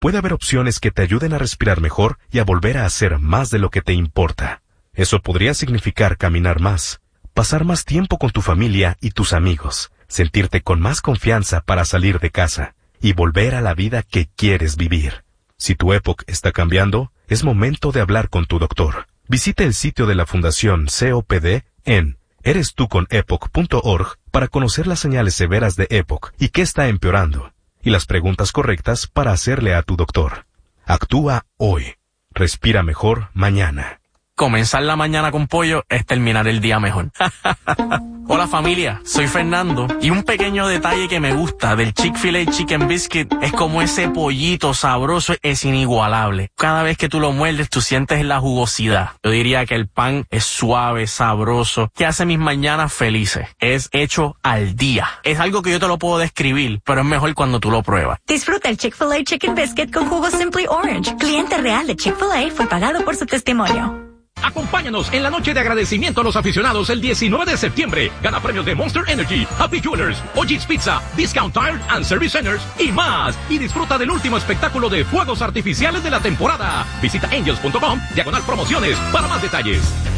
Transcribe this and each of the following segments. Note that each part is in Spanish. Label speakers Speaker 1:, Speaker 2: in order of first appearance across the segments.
Speaker 1: puede haber opciones que te ayuden a respirar mejor y a volver a hacer más de lo que te importa. Eso podría significar caminar más, pasar más tiempo con tu familia y tus amigos, sentirte con más confianza para salir de casa y volver a la vida que quieres vivir. Si tu EPOC está cambiando, es momento de hablar con tu doctor. Visite el sitio de la Fundación COPD en erestuconepoc.org para conocer las señales severas de EPOC y qué está empeorando, y las preguntas correctas para hacerle a tu doctor. Actúa hoy. Respira mejor mañana.
Speaker 2: Comenzar la mañana con pollo es terminar el día mejor. Hola familia, soy Fernando y un pequeño detalle que me gusta del Chick-fil-A Chicken Biscuit es como ese pollito sabroso es inigualable. Cada vez que tú lo muerdes tú sientes la jugosidad. Yo diría que el pan es suave, sabroso, que hace mis mañanas felices. Es hecho al día. Es algo que yo te lo puedo describir, pero es mejor cuando tú lo pruebas.
Speaker 3: Disfruta el Chick-fil-A Chicken Biscuit con jugo Simply Orange. Cliente real de Chick-fil-A fue pagado por su testimonio.
Speaker 4: Acompáñanos en la noche de agradecimiento a los aficionados el 19 de septiembre. Gana premios de Monster Energy, Happy Jewelers, O'Gee's Pizza, Discount Tire and Service Centers y más. Y disfruta del último espectáculo de fuegos artificiales de la temporada. Visita angels.com/promociones para más detalles.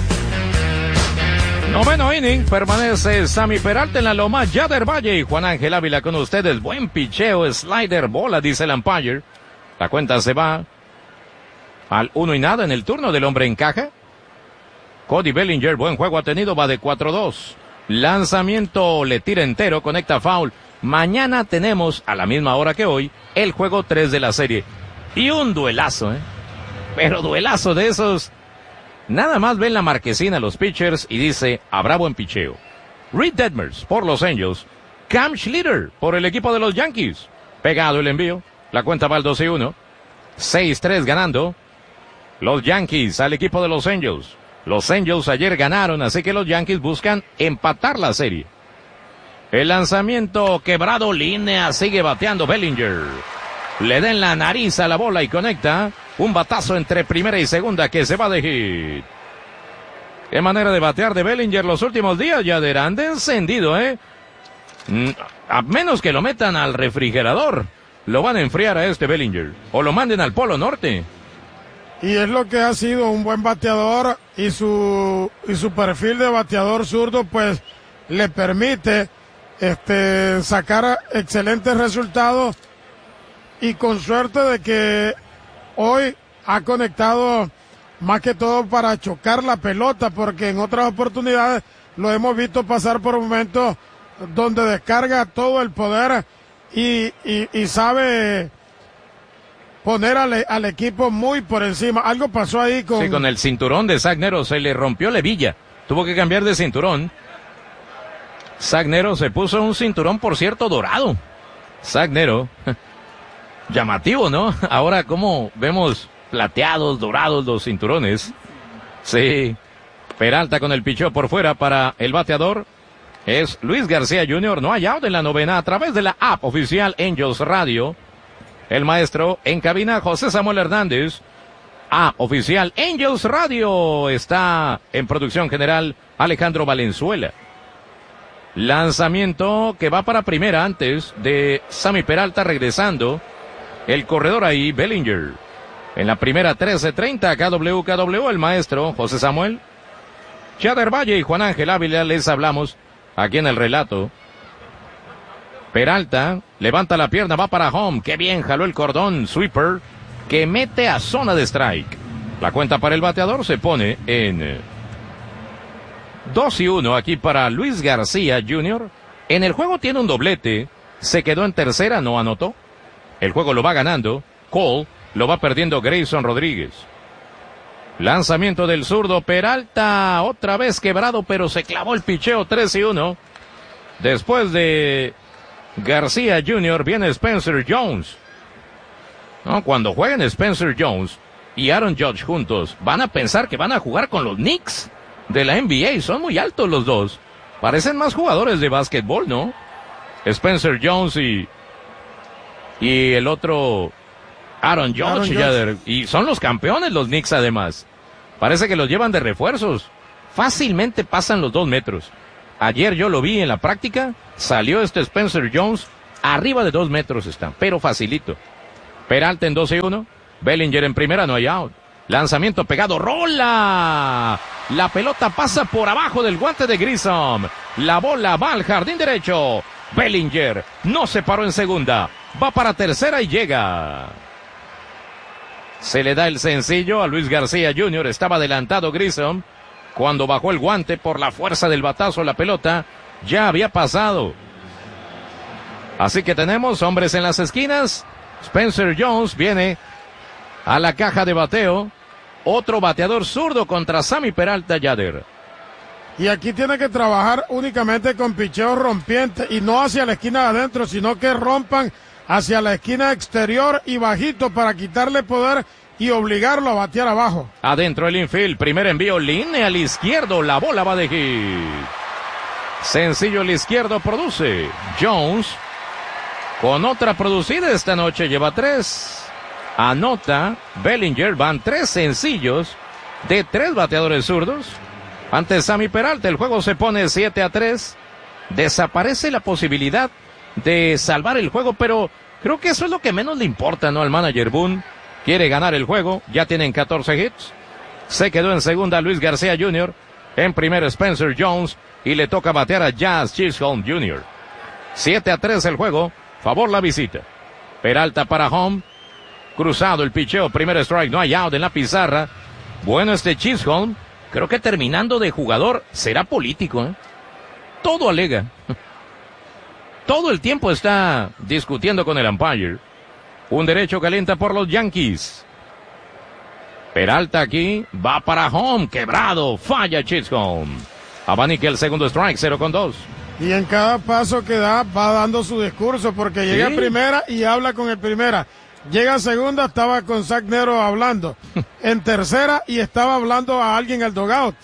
Speaker 5: Noveno inning, permanece Sammy Peralta en la loma, Yader Valle y Juan Ángel Ávila con ustedes. Buen picheo, slider, bola, dice el umpire. La cuenta se va al 1-0 en el turno del hombre en caja. Cody Bellinger, buen juego ha tenido, va de 4-2. Lanzamiento, le tira entero, conecta foul. Mañana tenemos, a la misma hora que hoy, el juego 3 de la serie. Y un duelazo, pero duelazo de esos. Nada más ven la marquesina los pitchers y dice, habrá buen picheo. Reed Detmers por los Angels. Cam Schlitter por el equipo de los Yankees. Pegado el envío. La cuenta va al 2-1. 6-3 ganando los Yankees al equipo de los Angels. Los Angels ayer ganaron, así que los Yankees buscan empatar la serie. El lanzamiento quebrado, línea, sigue bateando Bellinger. Le den la nariz a la bola y conecta. Un batazo entre primera y segunda que se va de hit. Qué manera de batear de Bellinger los últimos días, ya de encendido, A menos que lo metan al refrigerador, lo van a enfriar a este Bellinger. O lo manden al Polo Norte.
Speaker 6: Y es lo que ha sido un buen bateador y su perfil de bateador zurdo pues le permite sacar excelentes resultados y con suerte de que hoy ha conectado más que todo para chocar la pelota, porque en otras oportunidades lo hemos visto pasar por momentos donde descarga todo el poder y sabe poner al equipo muy por encima. Algo pasó ahí con...
Speaker 5: Sí, con el cinturón de Zach Nero, se le rompió la hebilla. Tuvo que cambiar de cinturón. Zach Nero se puso un cinturón, por cierto, dorado. Zach Nero, llamativo, ¿no? Ahora como vemos plateados, dorados los cinturones. Sí. Peralta con el picheo por fuera para el bateador. Es Luis García Jr. No hay out en la novena a través de la app oficial Angels Radio. El maestro en cabina, José Samuel Hernández. Oficial Angels Radio. Está en producción general Alejandro Valenzuela. Lanzamiento que va para primera antes de Sammy Peralta regresando. El corredor ahí, Bellinger. En la primera 13:30, KWKW, el maestro José Samuel. Yader Valle y Juan Ángel Ávila les hablamos aquí en el relato. Peralta levanta la pierna, va para home. Qué bien jaló el cordón. Sweeper que mete a zona de strike. La cuenta para el bateador se pone en 2-1 aquí para Luis García Jr. En el juego tiene un doblete. Se quedó en tercera, no anotó. El juego lo va ganando Cole, lo va perdiendo Grayson Rodríguez. Lanzamiento del zurdo Peralta, otra vez quebrado, pero se clavó el picheo. 3-1. Después de García Jr. viene Spencer Jones. No, cuando jueguen Spencer Jones y Aaron Judge juntos, van a pensar que van a jugar con los Knicks de la NBA. Son muy altos los dos. Parecen más jugadores de básquetbol, ¿no? Spencer Jones y el otro Aaron Judge. Y son los campeones los Knicks además. Parece que los llevan de refuerzos. Fácilmente pasan los 2 metros. Ayer yo lo vi en la práctica. Salió Spencer Jones. Arriba de 2 metros está, pero facilito. Peralta en 2-1. Bellinger en primera, no hay out. Lanzamiento pegado, rola. La pelota pasa por abajo del guante de Grissom. La bola va al jardín derecho. Bellinger no se paró en segunda. Va para tercera y llega. Se le da el sencillo a Luis García Jr. Estaba adelantado Grissom. Cuando bajó el guante por la fuerza del batazo, la pelota ya había pasado. Así que tenemos hombres en las esquinas. Spencer Jones viene a la caja de bateo. Otro bateador zurdo contra Sammy Peralta Yader.
Speaker 6: Y aquí tiene que trabajar únicamente con picheo rompiente y no hacia la esquina de adentro, sino que rompan hacia la esquina exterior y bajito para quitarle poder y obligarlo a batear abajo.
Speaker 5: Adentro el infield, primer envío, línea al izquierdo, la bola va de hit. Sencillo al izquierdo produce. Jones, con otra producida esta noche, lleva 3. Anota Bellinger, van 3 sencillos de 3 bateadores zurdos. Ante Sammy Peralta, el juego se pone 7-3. Desaparece la posibilidad de salvar el juego, pero creo que eso es lo que menos le importa, ¿no? Al manager Boone. Quiere ganar el juego, ya tienen 14 hits. Se quedó en segunda Luis García Jr., en primero Spencer Jones, y le toca batear a Jazz Chisholm Jr. 7-3 el juego, favor la visita. Peralta para home, cruzado el picheo, primer strike, no hay out en la pizarra. Bueno, Chisholm, creo que terminando de jugador, será político, ¿eh? Todo alega. Todo el tiempo está discutiendo con el umpire. Un derecho calienta por los Yankees. Peralta aquí, va para home, quebrado, falla Chisholm. Abanica el segundo strike, 0-2.
Speaker 6: Y en cada paso que da, va dando su discurso, porque llega a primera y habla con el primera. Llega a segunda, estaba con Zach Nero hablando. En tercera, y estaba hablando a alguien al dugout.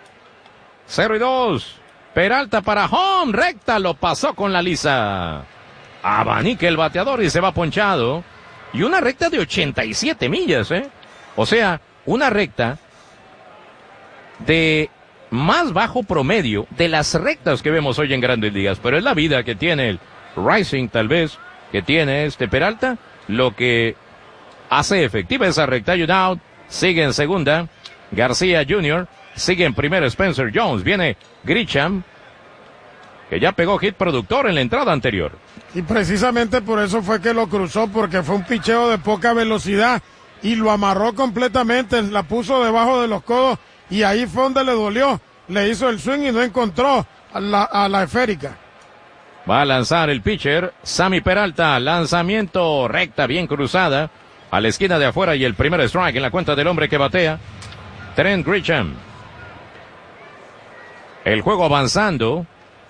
Speaker 5: 0-2. Peralta para home, recta, lo pasó con la lisa. Abanica el bateador y se va ponchado. Y una recta de 87 millas, ¿eh? O sea, una recta de más bajo promedio de las rectas que vemos hoy en Grandes Ligas. Pero es la vida que tiene el Rising, tal vez, que tiene Peralta, lo que hace efectiva esa recta. Y un out, sigue en segunda García Jr., sigue en primero Spencer Jones, viene Grisham, que ya pegó hit productor en la entrada anterior.
Speaker 6: Y precisamente por eso fue que lo cruzó, porque fue un picheo de poca velocidad y lo amarró completamente, la puso debajo de los codos y ahí fue donde le dolió. Le hizo el swing y no encontró a la esférica.
Speaker 5: Va a lanzar el pitcher Sammy Peralta, lanzamiento recta bien cruzada a la esquina de afuera y el primer strike en la cuenta del hombre que batea, Trent Grisham. El juego avanzando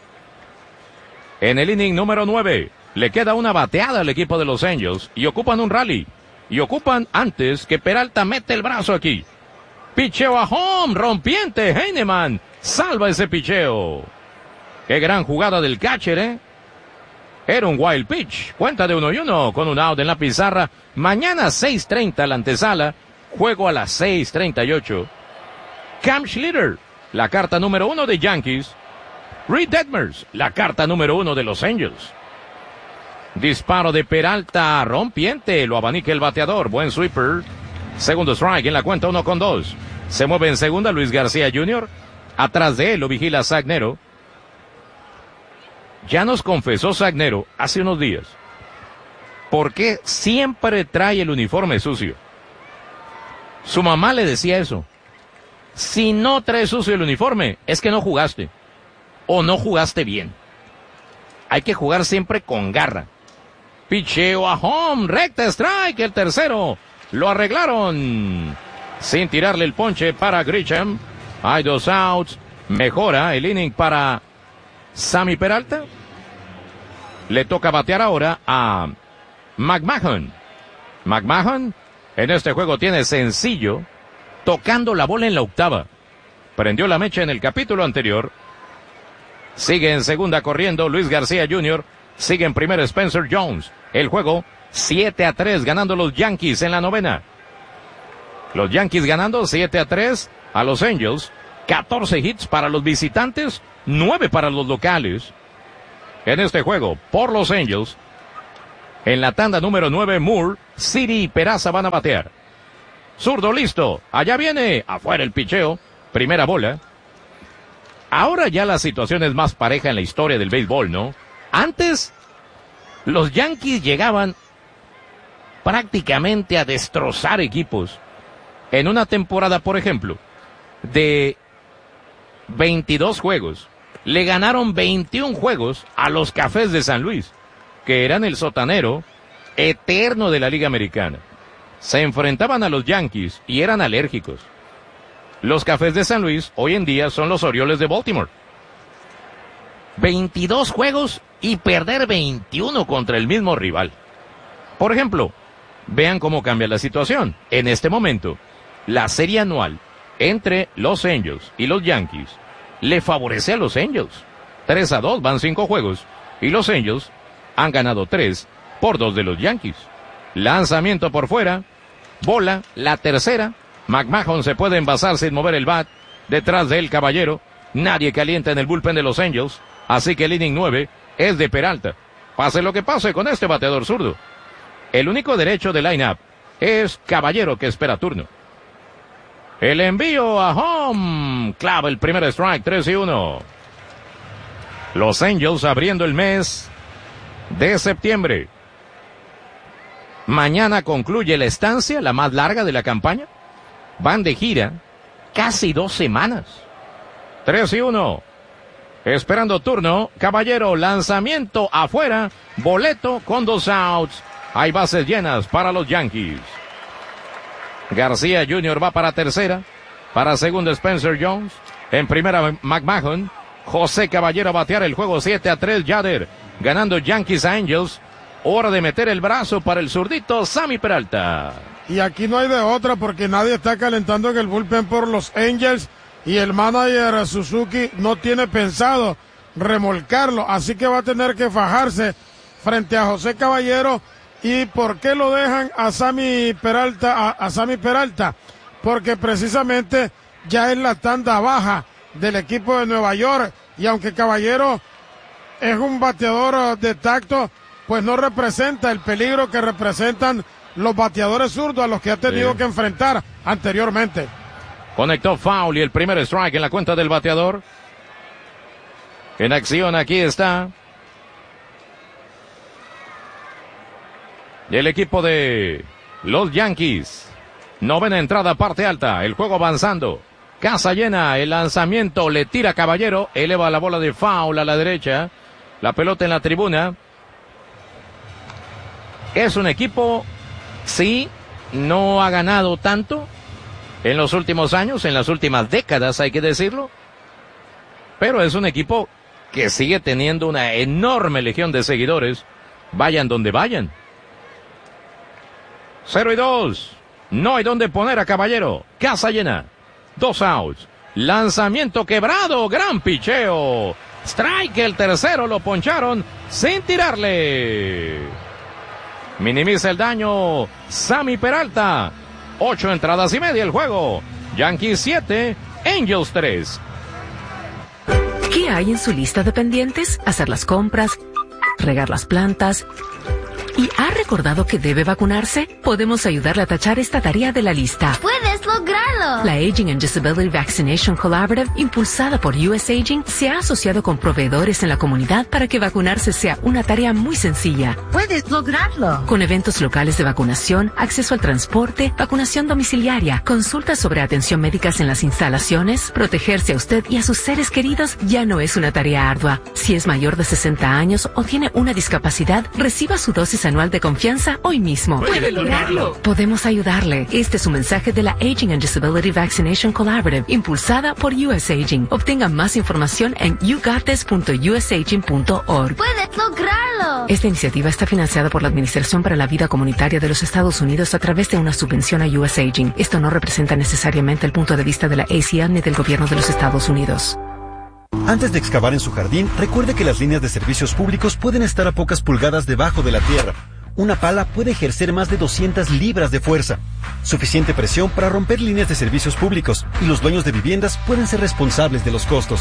Speaker 5: en el inning número 9. Le queda una bateada al equipo de Los Angels y ocupan un rally. Y ocupan antes que Peralta mete el brazo aquí. Picheo a home, rompiente, Heinemann salva ese picheo. Qué gran jugada del catcher, ¿eh? Era un wild pitch. Cuenta de 1-1 con un out en la pizarra. Mañana 6:30 la antesala. Juego a las 6:38. Cam Schlitter, la carta número 1 de Yankees. Reed Detmers, la carta número 1 de Los Angels. Disparo de Peralta, rompiente, lo abanica el bateador, buen sweeper. Segundo strike en la cuenta, 1-2. Se mueve en segunda Luis García Jr. Atrás de él lo vigila Zach Nero. Ya nos confesó Zach Nero hace unos días por qué siempre trae el uniforme sucio. Su mamá le decía eso. Si no traes sucio el uniforme, es que no jugaste. O no jugaste bien. Hay que jugar siempre con garra. Picheo a home, recta strike, el tercero. Lo arreglaron. Sin tirarle el ponche para Grisham. Hay 2 outs. Mejora el inning para Sammy Peralta. Le toca batear ahora a McMahon. McMahon en este juego tiene sencillo, tocando la bola en la octava. Prendió la mecha en el capítulo anterior. Sigue en segunda corriendo Luis García Jr. Sigue en primero Spencer Jones. El juego 7-3 ganando los Yankees en la novena. Los Yankees ganando 7-3 a Los Angels. 14 hits para los visitantes, 9 para los locales. En este juego, por Los Angels, En la tanda número 9, Moore, Siri y Peraza van a batear. Zurdo listo, allá viene, afuera el picheo, primera bola. Ahora ya la situación es más pareja en la historia del béisbol, ¿no? Antes, los Yankees llegaban prácticamente a destrozar equipos. En una temporada, por ejemplo, de 22 juegos, le ganaron 21 juegos a los Cafés de San Luis, que eran el sotanero eterno de la Liga Americana. Se enfrentaban a los Yankees y eran alérgicos. Los Cafés de San Luis hoy en día son los Orioles de Baltimore. 22 juegos y perder 21 contra el mismo rival. Por ejemplo, vean cómo cambia la situación. En este momento, la serie anual entre los Angels y los Yankees le favorece a los Angels. 3-2, van 5 juegos. Y los Angels han ganado 3 por 2 de los Yankees. Lanzamiento por fuera. Bola, la tercera. McMahon se puede envasar sin mover el bat. Detrás de él, Caballero. Nadie calienta en el bullpen de los Angels. Así que el inning 9 es de Peralta. Pase lo que pase con este bateador zurdo. El único derecho de line-up es Caballero, que espera turno. El envío a home. Clava el primer strike, 3-1. Los Angels abriendo el mes de septiembre. Mañana concluye la estancia, la más larga de la campaña. Van de gira casi 2 semanas. 3-1. Esperando turno. Caballero, lanzamiento afuera. Boleto con 2 outs. Hay bases llenas para los Yankees. García Jr. va para tercera. Para segunda Spencer Jones. En primera McMahon. José Caballero a batear el juego 7-3. Yader ganando Yankees a Angels. Hora de meter el brazo para el zurdito Sammy Peralta.
Speaker 6: Y aquí no hay de otra porque nadie está calentando en el bullpen por los Angels. Y el manager Suzuki no tiene pensado remolcarlo. Así que va a tener que fajarse frente a José Caballero. ¿Y por qué lo dejan a Sammy Peralta? A Sammy Peralta, porque precisamente ya es la tanda baja del equipo de Nueva York, y aunque Caballero es un bateador de tacto, pues no representa el peligro que representan los bateadores zurdos a los que ha tenido que enfrentar anteriormente.
Speaker 5: Conectó foul y el primer strike en la cuenta del bateador. En acción aquí está el equipo de los Yankees. Novena entrada, parte alta. El juego avanzando. Casa llena. El lanzamiento le tira Caballero. Eleva la bola de foul a la derecha. La pelota en la tribuna. Es un equipo, sí, no ha ganado tanto en los últimos años, en las últimas décadas, hay que decirlo. Pero es un equipo que sigue teniendo una enorme legión de seguidores. Vayan donde vayan. 0-2. No hay donde poner a Caballero. Casa llena. 2 outs. Lanzamiento quebrado. Gran picheo. Strike, el tercero lo poncharon sin tirarle. Minimiza el daño Sammy Peralta. 8 entradas y media el juego. Yankees 7, Angels 3.
Speaker 7: ¿Qué hay en su lista de pendientes? Hacer las compras, regar las plantas. ¿Y ha recordado que debe vacunarse? Podemos ayudarle a tachar esta tarea de la lista.
Speaker 8: ¡Puedes lograrlo!
Speaker 7: La Aging and Disability Vaccination Collaborative, impulsada por US Aging, se ha asociado con proveedores en la comunidad para que vacunarse sea una tarea muy sencilla.
Speaker 8: ¡Puedes lograrlo!
Speaker 7: Con eventos locales de vacunación, acceso al transporte, vacunación domiciliaria, consultas sobre atención médicas en las instalaciones, protegerse a usted y a sus seres queridos ya no es una tarea ardua. Si es mayor de 60 años o tiene una discapacidad, reciba su dosis anual de confianza hoy mismo.
Speaker 8: ¡Puede lograrlo!
Speaker 7: Podemos ayudarle. Este es un mensaje de la Aging and Disability Vaccination Collaborative, impulsada por US Aging. Obtenga más información en yougottes.usaging.org.
Speaker 8: ¡Puedes lograrlo!
Speaker 7: Esta iniciativa está financiada por la Administración para la Vida Comunitaria de los Estados Unidos a través de una subvención a US Aging. Esto no representa necesariamente el punto de vista de la ACL ni del gobierno de los Estados Unidos.
Speaker 9: Antes de excavar en su jardín, recuerde que las líneas de servicios públicos pueden estar a pocas pulgadas debajo de la tierra. Una pala puede ejercer más de 200 libras de fuerza. Suficiente presión para romper líneas de servicios públicos, y los dueños de viviendas pueden ser responsables de los costos.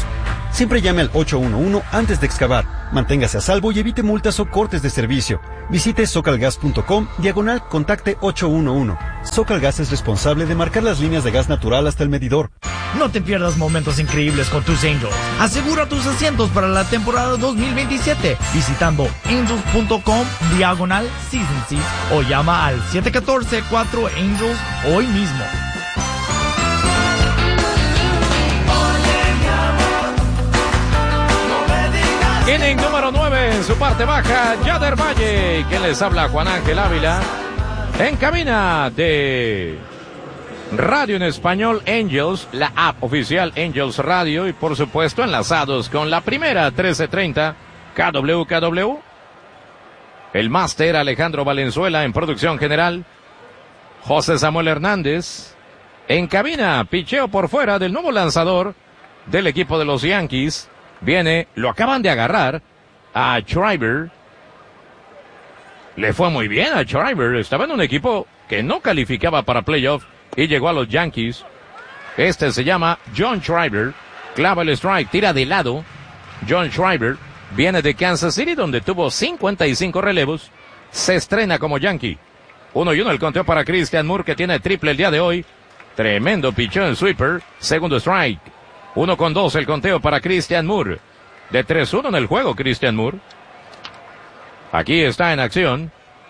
Speaker 9: Siempre llame al 811 antes de excavar. Manténgase a salvo y evite multas o cortes de servicio. Visite socalgas.com/contacte 811. Socalgas es responsable de marcar las líneas de gas natural hasta el medidor.
Speaker 10: No te pierdas momentos increíbles con tus Angels. Asegura tus asientos para la temporada 2027 visitando angels.com/Season Seats o llama al 714-4 Angels hoy mismo.
Speaker 5: Inning número 9 en su parte baja, Yader Valle. Quien les habla, Juan Ángel Ávila. En cabina de Radio en Español Angels, la app oficial Angels Radio y por supuesto enlazados con la primera 1330 KWKW. El máster Alejandro Valenzuela en producción general. José Samuel Hernández. En cabina, picheo por fuera del nuevo lanzador del equipo de los Yankees. Viene, lo acaban de agarrar a Schreiber. Le fue muy bien a Schreiber. Estaba en un equipo que no calificaba para playoff y llegó a los Yankees. Este se llama John Schreiber. Clava el strike, tira de lado. John Schreiber viene de Kansas City, donde tuvo 55 relevos. Se estrena como Yankee. 1-1 el conteo para Christian Moore, que tiene triple el día de hoy. Tremendo picheo en sweeper. Segundo strike. 1-2 el conteo para Christian Moore. De 3-1 en el juego, Christian Moore. Aquí está en acción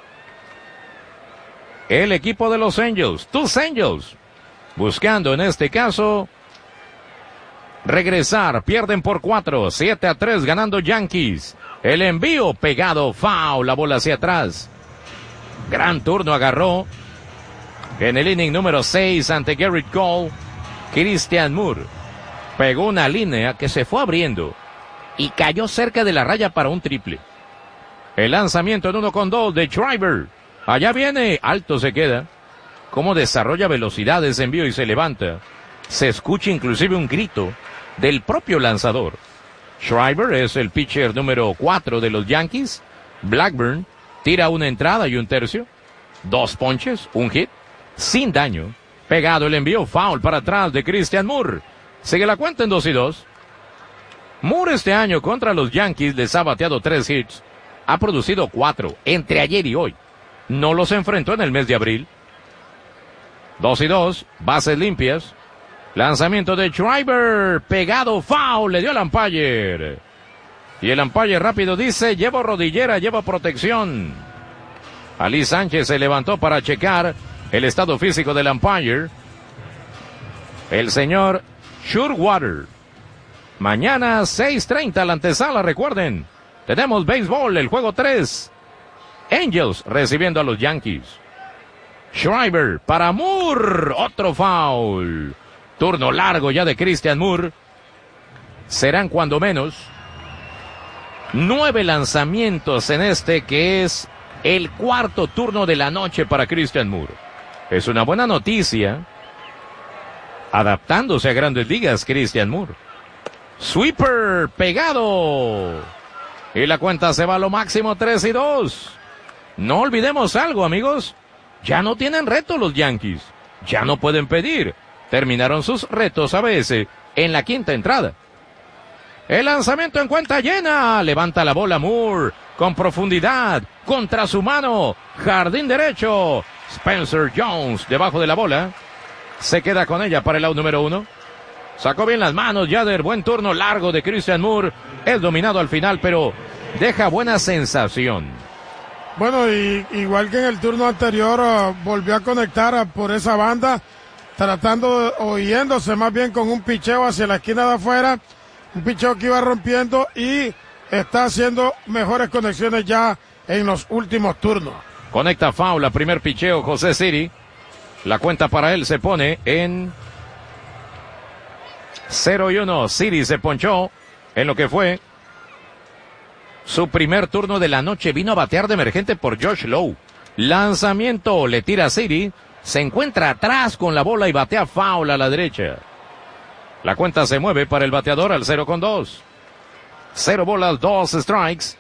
Speaker 5: el equipo de los Angels. Tus Angels. Buscando en este caso regresar. Pierden por 4. 7-3 ganando Yankees. El envío pegado. Foul. La bola hacia atrás. Gran turno agarró en el inning número 6 ante Garrett Cole. Christian Moore. Pegó una línea que se fue abriendo y cayó cerca de la raya para un triple. El lanzamiento en 1-2 de Schreiber. Allá viene, alto se queda. Cómo desarrolla velocidades, envío y se levanta. Se escucha inclusive un grito del propio lanzador. Schreiber es el pitcher número 4 de los Yankees. Blackburn tira una entrada y un tercio. 2 ponches, un hit, sin daño. Pegado el envío, foul para atrás de Christian Moore. Sigue la cuenta en 2-2. Moore este año contra los Yankees les ha bateado 3 hits. Ha producido 4 entre ayer y hoy. No los enfrentó en el mes de abril. 2-2, bases limpias. Lanzamiento de Schreiber, pegado, foul, le dio al umpire. Y el umpire rápido dice, llevo rodillera, llevo protección. Ali Sánchez se levantó para checar el estado físico del umpire. El señor Surewater. Mañana 6:30 la antesala, recuerden. Tenemos béisbol, el juego 3. Angels recibiendo a los Yankees. Schreiber para Moore. Otro foul. Turno largo ya de Christian Moore. Serán cuando menos 9 lanzamientos en este que es el cuarto turno de la noche para Christian Moore. Es una buena noticia. Adaptándose a grandes ligas, Christian Moore. Sweeper, pegado. Y la cuenta se va a lo máximo 3-2. No olvidemos algo, amigos. Ya no tienen reto los Yankees. Ya no pueden pedir. Terminaron sus retos a veces en la quinta entrada. El lanzamiento en cuenta llena. Levanta la bola Moore. Con profundidad. Contra su mano. Jardín derecho. Spencer Jones debajo de la bola. Se queda con ella para el out número 1. Sacó bien las manos Yader. Buen turno largo de Christian Moore. Es dominado al final, pero deja buena sensación.
Speaker 6: Bueno, y igual que en el turno anterior, volvió a conectar por esa banda, tratando o yéndose más bien con un picheo hacia la esquina de afuera. Un picheo que iba rompiendo y está haciendo mejores conexiones ya en los últimos turnos.
Speaker 5: Conecta foul, la primer picheo José Siri. La cuenta para él se pone en 0-1. Siri se ponchó en lo que fue su primer turno de la noche. Vino a batear de emergente por Josh Lowe. Lanzamiento, le tira a Siri. Se encuentra atrás con la bola y batea foul a la derecha. La cuenta se mueve para el bateador al 0-2. 0 bolas, 2 strikes.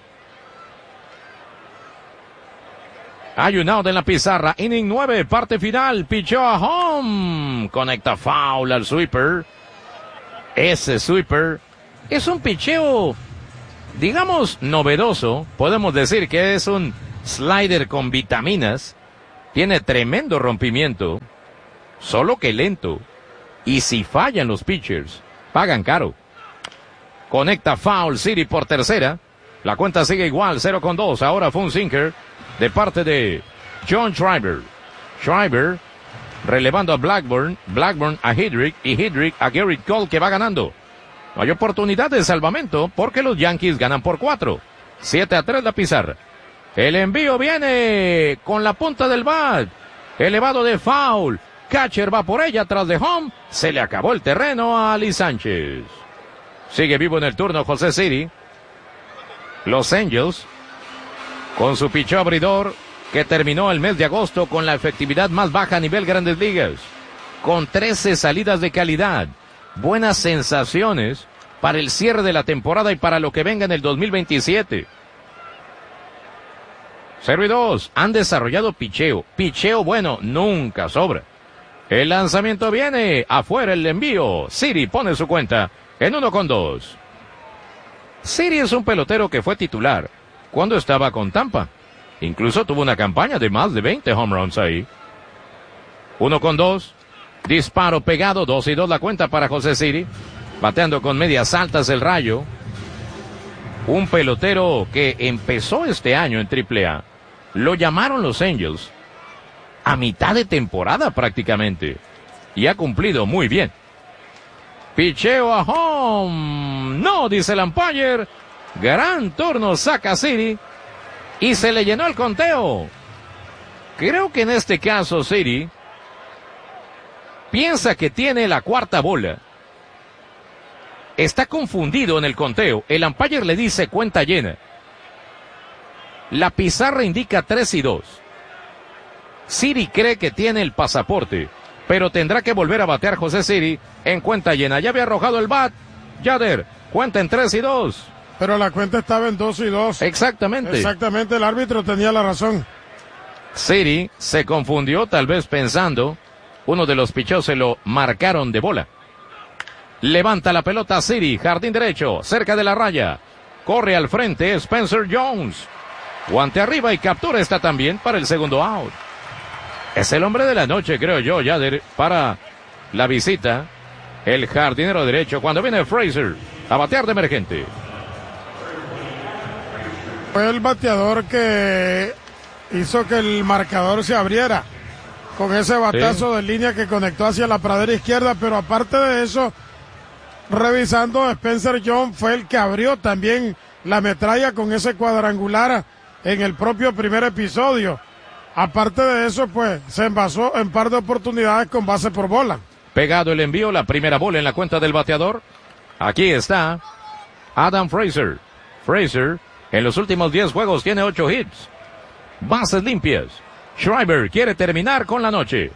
Speaker 5: Hay un out en la pizarra. Inning 9, parte final. Pichó a home. Conecta foul al sweeper. Ese sweeper Es un picheo, digamos, novedoso. Podemos decir que es un slider con vitaminas. Tiene tremendo rompimiento, solo que lento. Y si fallan los pitchers, pagan caro. Conecta foul City por tercera. La cuenta sigue igual, 0-2. Ahora fue un sinker de parte de John Schreiber. Schreiber relevando a Blackburn. Blackburn a Hedrick y Hedrick a Gerrit Cole, que va ganando. No hay oportunidad de salvamento porque los Yankees ganan por 4. 7-3 la pizarra. El envío viene con la punta del bat. Elevado de foul. Catcher va por ella atrás de home. Se le acabó el terreno a Ali Sánchez. Sigue vivo en el turno José Siri. Los Angels, con su picheo abridor, que terminó el mes de agosto con la efectividad más baja a nivel Grandes Ligas. Con 13 salidas de calidad. Buenas sensaciones para el cierre de la temporada y para lo que venga en el 2027. 0-2. Han desarrollado picheo. Picheo bueno nunca sobra. El lanzamiento viene. Afuera el envío. Siri pone su cuenta en 1-2. Siri es un pelotero que fue titular cuando estaba con Tampa. Incluso tuvo una campaña de más de 20 home runs ahí. 1-2. Disparo pegado. 2-2 la cuenta para José Siri. Bateando con medias altas el Rayo. Un pelotero que empezó este año en AAA. Lo llamaron los Angels a mitad de temporada prácticamente. Y ha cumplido muy bien. Picheo a home. No, dice el umpire. Gran turno saca Siri. Y se le llenó el conteo. Creo que en este caso Siri piensa que tiene la cuarta bola. Está confundido en el conteo. El umpire le dice cuenta llena. La pizarra indica 3-2. Siri cree que tiene el pasaporte, pero tendrá que volver a batear José Siri en cuenta llena. Ya había arrojado el bat. Yader, cuenta en 3-2.
Speaker 6: Pero la cuenta estaba en 2-2.
Speaker 5: Exactamente.
Speaker 6: Exactamente, el árbitro tenía la razón.
Speaker 5: Siri se confundió, tal vez pensando, uno de los picheos se lo marcaron de bola. Levanta la pelota Siri, jardín derecho, cerca de la raya. Corre al frente Spencer Jones. Guante arriba y captura esta también para el segundo out. Es el hombre de la noche, creo yo, Yader, para la visita. El jardinero derecho cuando viene Frazier a batear de emergente.
Speaker 6: Fue el bateador que hizo que el marcador se abriera con ese batazo de línea que conectó hacia la pradera izquierda, pero aparte de eso, revisando, Spencer Jones fue el que abrió también la metralla con ese cuadrangular en el propio primer episodio. Aparte de eso, pues, se envasó en par de oportunidades con base por bola.
Speaker 5: Pegado el envío, la primera bola en la cuenta del bateador. Aquí está Adam Frazier. Frazier, en los últimos 10 juegos, tiene 8 hits. Bases limpias. Schreiber quiere terminar con la noche.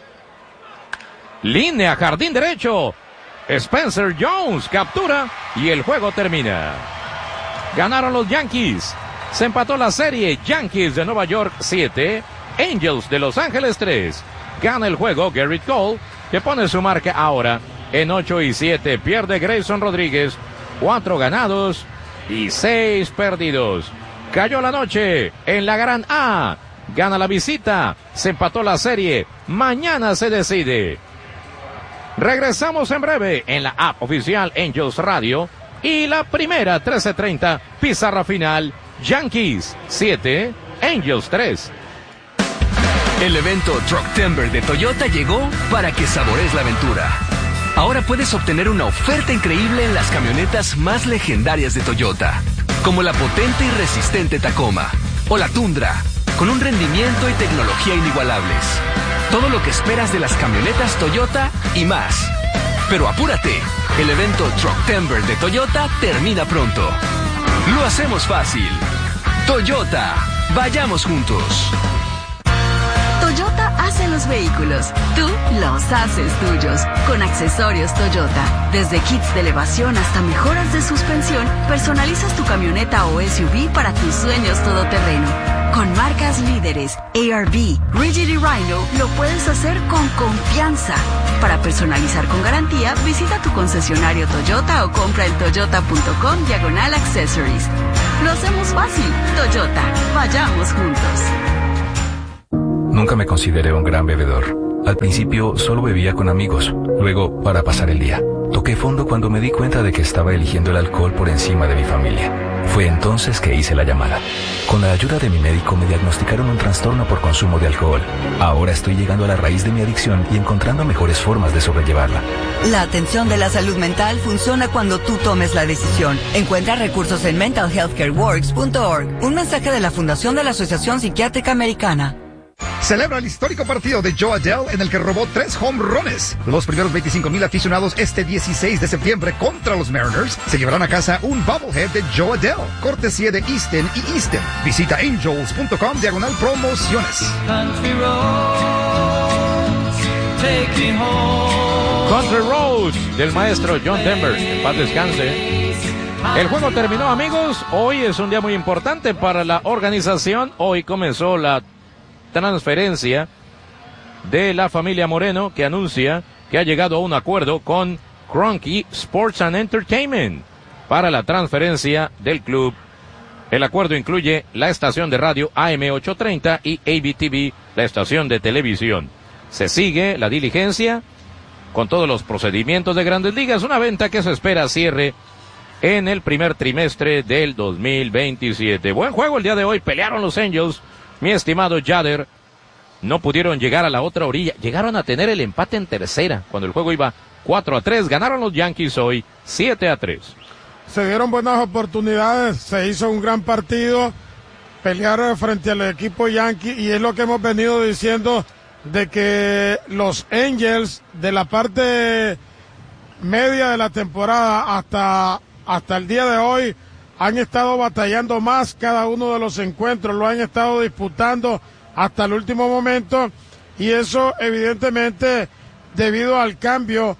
Speaker 5: Línea, jardín derecho. Spencer Jones captura y el juego termina. Ganaron los Yankees. Se empató la serie. Yankees de Nueva York 7, Angels de Los Ángeles 3. Gana el juego Gerrit Cole, que pone su marca ahora en 8-7. Pierde Grayson Rodríguez. 4 ganados y 6 perdidos. Cayó la noche en la Gran A. Gana la visita. Se empató la serie. Mañana se decide. Regresamos en breve en la app oficial Angels Radio. Y la primera 13:30, pizarra final. Yankees 7, Angels 3.
Speaker 11: El evento Trucktember de Toyota llegó para que saborees la aventura. Ahora puedes obtener una oferta increíble en las camionetas más legendarias de Toyota, como la potente y resistente Tacoma o la Tundra, con un rendimiento y tecnología inigualables. Todo lo que esperas de las camionetas Toyota y más. Pero apúrate, el evento Trucktember de Toyota termina pronto. Lo hacemos fácil. Toyota, vayamos juntos.
Speaker 12: Toyota hace los vehículos, tú los haces tuyos. Con accesorios Toyota, desde kits de elevación hasta mejoras de suspensión, personalizas tu camioneta o SUV para tus sueños todoterreno. Con marcas líderes, A.R.V., Rigid y Rhino, lo puedes hacer con confianza. Para personalizar con garantía, visita tu concesionario Toyota o compra en toyota.com/accessories. Lo hacemos fácil. Toyota, vayamos juntos.
Speaker 13: Nunca me consideré un gran bebedor. Al principio solo bebía con amigos, luego para pasar el día. Toqué fondo cuando me di cuenta de que estaba eligiendo el alcohol por encima de mi familia. Fue entonces que hice la llamada. Con la ayuda de mi médico me diagnosticaron un trastorno por consumo de alcohol. Ahora estoy llegando a la raíz de mi adicción y encontrando mejores formas de sobrellevarla.
Speaker 14: La atención de la salud mental funciona cuando tú tomes la decisión. Encuentra recursos en mentalhealthcareworks.org. Un mensaje de la Fundación de la Asociación Psiquiátrica Americana.
Speaker 15: Celebra el histórico partido de Joe Adell en el que robó 3 home runs. Los primeros 25,000 aficionados este 16 de septiembre contra los Mariners se llevarán a casa un bobblehead de Joe Adell, cortesía de Easton y Easton. Visita angels.com/promociones.
Speaker 5: Country Roads del maestro John Denver. En paz descanse. El juego terminó, amigos. Hoy es un día muy importante para la organización. Hoy comenzó la transferencia de la familia Moreno, que anuncia que ha llegado a un acuerdo con Kroenke Sports and Entertainment para la transferencia del club. El acuerdo incluye la estación de radio AM 830 y ABTV, la estación de televisión. Se sigue la diligencia con todos los procedimientos de Grandes Ligas, una venta que se espera cierre en el primer trimestre del 2027. Buen juego el día de hoy, pelearon los Angels. Mi estimado Yader, no pudieron llegar a la otra orilla. Llegaron a tener el empate en tercera, cuando el juego iba 4-3. Ganaron los Yankees hoy 7-3.
Speaker 6: Se dieron buenas oportunidades, se hizo un gran partido, pelear frente al equipo Yankee, y es lo que hemos venido diciendo, de que los Angels, de la parte media de la temporada hasta el día de hoy, han estado batallando más cada uno de los encuentros, lo han estado disputando hasta el último momento, y eso evidentemente debido al cambio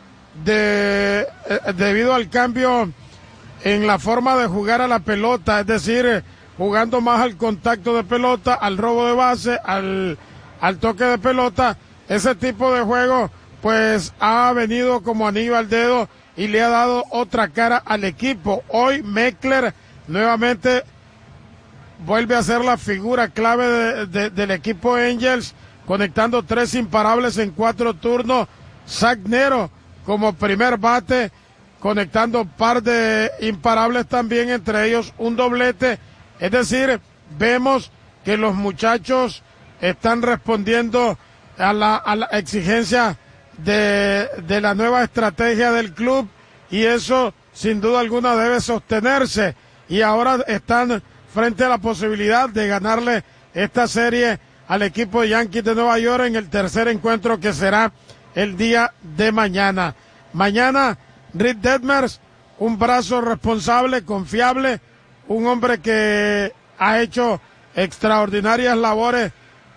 Speaker 6: en la forma de jugar a la pelota, es decir, jugando más al contacto de pelota, al robo de base, al toque de pelota. Ese tipo de juego pues ha venido como anillo al dedo y le ha dado otra cara al equipo. Hoy Meckler nuevamente vuelve a ser la figura clave del equipo Angels, conectando 3 imparables en 4 turnos. Zach Nero como primer bate, conectando par de imparables también, entre ellos un doblete. Es decir, vemos que los muchachos están respondiendo a la exigencia de la nueva estrategia del club, y eso sin duda alguna debe sostenerse, y ahora están frente a la posibilidad de ganarle esta serie al equipo de Yankees de Nueva York en el tercer encuentro, que será el día de mañana. Mañana Reid Detmers, un brazo responsable, confiable, un hombre que ha hecho extraordinarias labores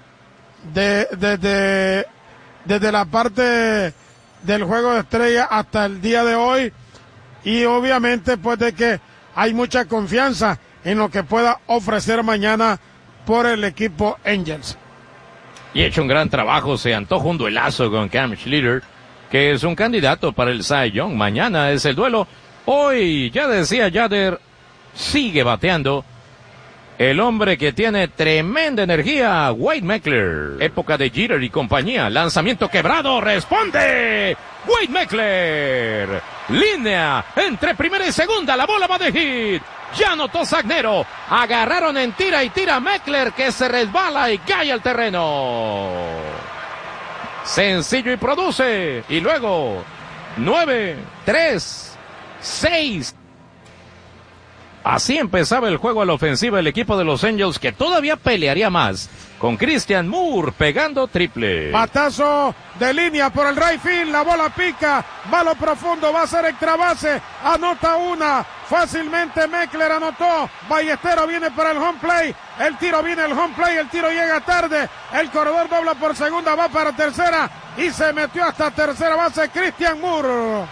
Speaker 6: desde la parte del juego de estrella hasta el día de hoy, y obviamente pues de que hay mucha confianza en lo que pueda ofrecer mañana por el equipo Angels.
Speaker 5: Y ha hecho un gran trabajo, se antoja un duelazo con Cam Schlitter, que es un candidato para el Cy Young. Mañana es el duelo. Hoy, ya decía Yader, sigue bateando el hombre que tiene tremenda energía, Wade Meckler. Época de Jeter y compañía. Lanzamiento quebrado, responde Wade Meckler. Línea entre primera y segunda, la bola va de hit. Ya anotó Zach Nero. Agarraron en tira y tira Meckler, que se resbala y cae al terreno. Sencillo y produce. Y luego 9, 3, 6. Así empezaba el juego a la ofensiva el equipo de los Angels, que todavía pelearía más, con Christian Moore pegando triple.
Speaker 6: Batazo de línea por el right field, la bola pica, va a lo profundo, va a ser extra base, anota una, fácilmente Meckler anotó, Ballesteros viene para el home play, el tiro viene el home play, el tiro llega tarde, el corredor dobla por segunda, va para tercera, y se metió hasta tercera base Christian Moore.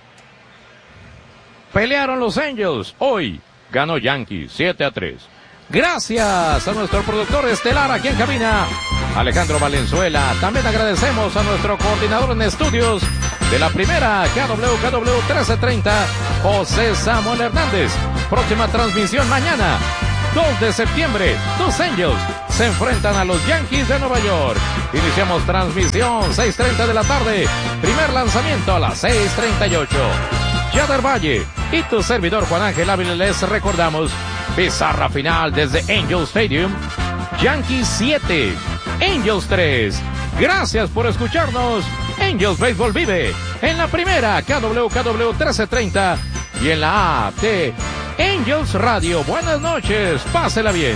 Speaker 6: Pelearon los Angels. Hoy ganó Yankees 7-3.
Speaker 5: Gracias a nuestro productor estelar aquí en cabina, Alejandro Valenzuela. También agradecemos a nuestro coordinador en estudios de la primera KWKW 1330, José Samuel Hernández. Próxima transmisión mañana, 2 de septiembre. Los Angels se enfrentan a los Yankees de Nueva York. Iniciamos transmisión 6:30 de la tarde. Primer lanzamiento a las 6:38. Yader Valle y tu servidor Juan Ángel Ávila les recordamos: pizarra final desde Angel Stadium. Yankees 7, Angels 3. Gracias por escucharnos. Angels Baseball vive en la primera KWKW 1330 y en la app de Angels Radio. Buenas noches, pásela bien.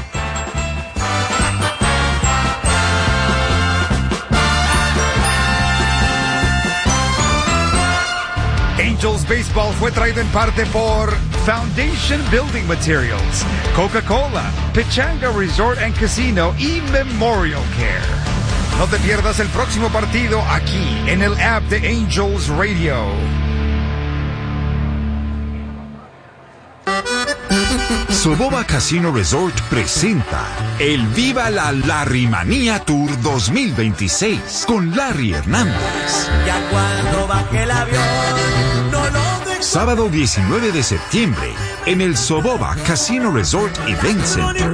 Speaker 15: Angels Baseball fue traído en parte por Foundation Building Materials, Coca-Cola, Pechanga Resort and Casino y Memorial Care. No te pierdas el próximo partido aquí en el app de Angels Radio.
Speaker 16: Soboba Casino Resort presenta el Viva la Larrymanía Tour 2026 con Larry Hernández.
Speaker 17: Ya cuando bajé el avión, no lo dejo.
Speaker 16: Sábado 19 de septiembre en el Soboba Casino Resort Event Center.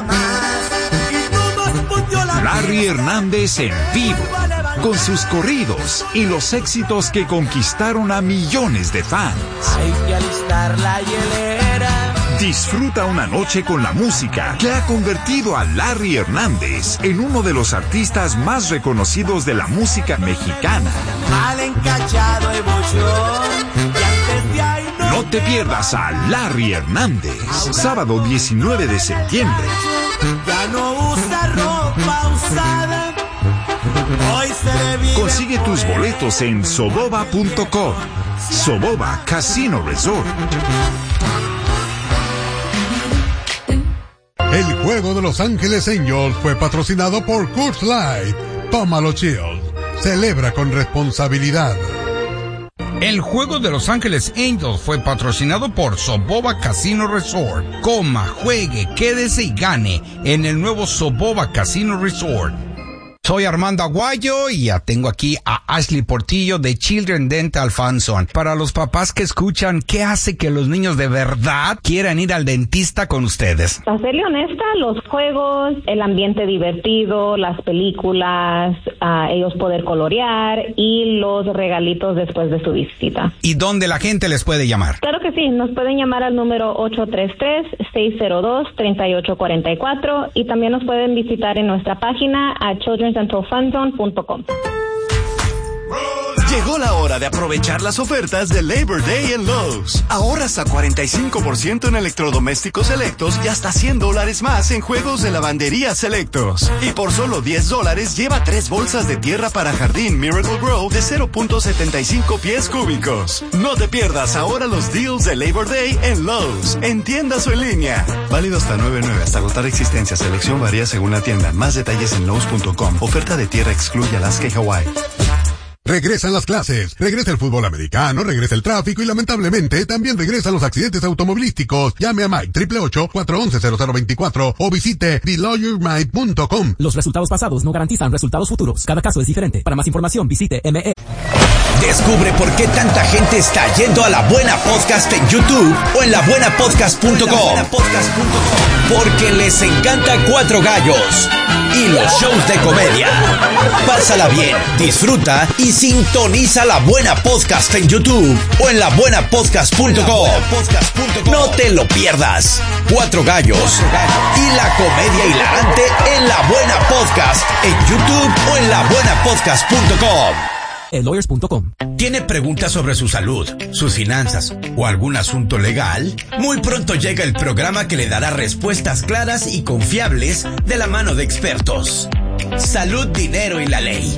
Speaker 16: Larry Hernández en vivo, con sus corridos y los éxitos que conquistaron a millones de fans.
Speaker 17: Hay que alistar la hielera.
Speaker 16: Disfruta una noche con la música que ha convertido a Larry Hernández en uno de los artistas más reconocidos de la música mexicana.
Speaker 17: Mal encachado el bochón, y antes de ahí
Speaker 16: no te pierdas a Larry Hernández, sábado 19 de septiembre.
Speaker 17: Ya no usa ropa usada. Hoy se le vive.
Speaker 16: Consigue tus boletos en soboba.com. Soboba Casino Resort.
Speaker 18: El juego de Los Ángeles Angels fue patrocinado por Coors Light. Tómalo chill. Celebra con responsabilidad.
Speaker 19: El juego de Los Ángeles Angels fue patrocinado por Soboba Casino Resort. Coma, juegue, quédese y gane en el nuevo Soboba Casino Resort. Soy Armando Aguayo y ya tengo aquí a Ashley Portillo de Children Dental Funson. Para los papás que escuchan, ¿qué hace que los niños de verdad quieran ir al dentista con ustedes?
Speaker 20: Para serle honesta, los juegos, el ambiente divertido, las películas, ellos poder colorear y los regalitos después de su visita.
Speaker 19: ¿Y dónde la gente les puede llamar?
Speaker 20: Claro que sí, nos pueden llamar al número 833-602-3844 y también nos pueden visitar en nuestra página a childrendentalfunzone.com.
Speaker 21: Llegó la hora de aprovechar las ofertas de Labor Day en Lowe's. Ahorras a 45% en electrodomésticos selectos y hasta $100 más en juegos de lavandería selectos. Y por solo $10 lleva 3 bolsas de tierra para jardín Miracle Grow de 0.75 pies cúbicos. No te pierdas ahora los deals de Labor Day en Lowe's, en tiendas o en línea. Válido hasta 9/9 hasta agotar existencia. Selección varía según la tienda. Más detalles en Lowe's.com. Oferta de tierra excluye Alaska y Hawái.
Speaker 18: Regresan las clases, regresa el fútbol americano, regresa el tráfico y lamentablemente también regresan los accidentes automovilísticos. Llame a Mike 888-411-0024 o visite TheLawyerMike.com.
Speaker 22: Los resultados pasados no garantizan resultados futuros. Cada caso es diferente. Para más información visite ME.
Speaker 23: Descubre por qué tanta gente está yendo a La Buena Podcast en YouTube o en labuenapodcast.com. Porque les encanta Cuatro Gallos y los shows de comedia. Pásala bien, disfruta y sintoniza La Buena Podcast en YouTube o en labuenapodcast.com. No te lo pierdas. Cuatro Gallos y la comedia hilarante en La Buena Podcast en YouTube o en labuenapodcast.com.
Speaker 22: Lawyers.com.
Speaker 23: ¿Tiene preguntas sobre su salud, sus finanzas o algún asunto legal? Muy pronto llega el programa que le dará respuestas claras y confiables de la mano de expertos. Salud, dinero y la ley.